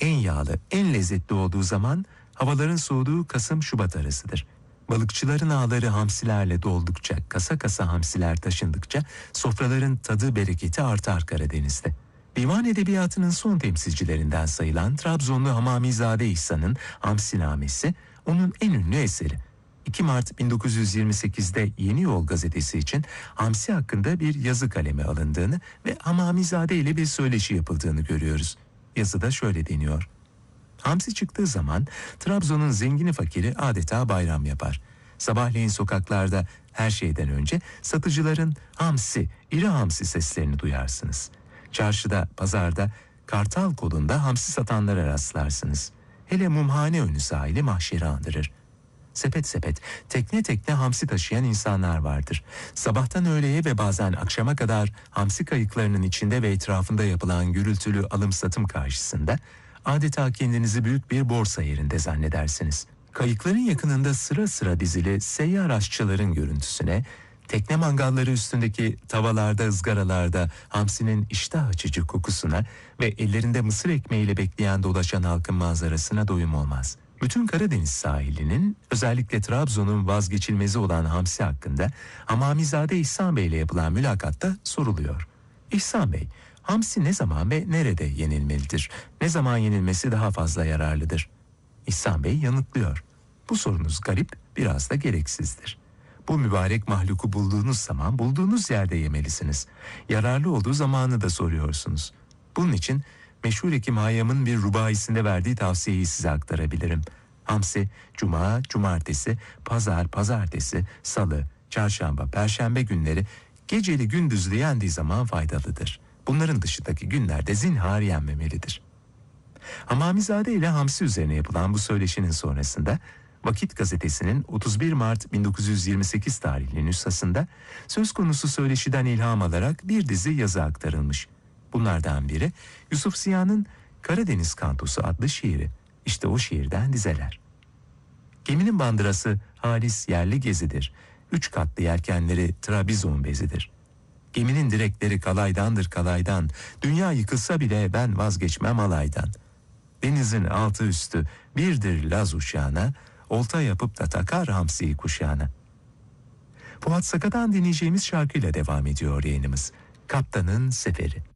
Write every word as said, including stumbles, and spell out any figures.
en yağlı, en lezzetli olduğu zaman havaların soğuduğu Kasım-Şubat arasıdır. Balıkçıların ağları hamsilerle doldukça, kasa kasa hamsiler taşındıkça sofraların tadı bereketi artar Karadeniz'de. Divan edebiyatının son temsilcilerinden sayılan Trabzonlu Hamamizade İhsan'ın Hamsinamesi onun en ünlü eseri. iki Mart bin dokuz yüz yirmi sekizde Yeni Yol gazetesi için hamsi hakkında bir yazı kaleme alındığını ve Hamamizade ile bir söyleşi yapıldığını görüyoruz. Yazıda şöyle deniyor: hamsi çıktığı zaman Trabzon'un zengini fakiri adeta bayram yapar. Sabahleyin sokaklarda her şeyden önce satıcıların hamsi, iri hamsi seslerini duyarsınız. Çarşıda, pazarda, kartal kolunda hamsi satanlara rastlarsınız. Hele mumhane önü sahili mahşeri andırır. Sepet sepet, tekne tekne hamsi taşıyan insanlar vardır. Sabahtan öğleye ve bazen akşama kadar hamsi kayıklarının içinde ve etrafında yapılan gürültülü alım satım karşısında adeta kendinizi büyük bir borsa yerinde zannedersiniz. Kayıkların yakınında sıra sıra dizili seyyar aşçıların görüntüsüne, tekne mangalları üstündeki tavalarda, ızgaralarda hamsinin iştah açıcı kokusuna ve ellerinde mısır ekmeğiyle bekleyen dolaşan halkın manzarasına doyum olmaz. Bütün Karadeniz sahilinin, özellikle Trabzon'un vazgeçilmezi olan hamsi hakkında Hamamizade İhsan Bey ile yapılan mülakatta soruluyor. İhsan Bey, hamsi ne zaman ve nerede yenilmelidir? Ne zaman yenilmesi daha fazla yararlıdır? İhsan Bey yanıtlıyor: bu sorunuz garip, biraz da gereksizdir. Bu mübarek mahluku bulduğunuz zaman bulduğunuz yerde yemelisiniz. Yararlı olduğu zamanı da soruyorsunuz. Bunun için meşhur Hekim Hayyam'ın bir rubaisinde verdiği tavsiyeyi size aktarabilirim. Hamsi, cuma, cumartesi, pazar, pazartesi, salı, çarşamba, perşembe günleri geceli gündüzlü yendiği zaman faydalıdır. Bunların dışındaki günlerde zinhar yenmemelidir. Hamamizade ile hamsi üzerine yapılan bu söyleşinin sonrasında Vakit gazetesinin otuz bir Mart bin dokuz yüz yirmi sekiz tarihli nüshasında söz konusu söyleşiden ilham alarak bir dizi yazı aktarılmış. Bunlardan biri Yusuf Ziya'nın Karadeniz Kantosu adlı şiiri. İşte o şiirden dizeler. Geminin bandırası halis yerli gezidir. Üç katlı yelkenleri Trabizon bezidir. Geminin direkleri kalaydandır kalaydan. Dünya yıkılsa bile ben vazgeçmem alaydan. Denizin altı üstü birdir Laz uşağına, olta yapıp da takar hamsiyi kuşağına. Fuat Saka'dan dinleyeceğimiz şarkıyla devam ediyor yayınımız. Kaptanın Seferi.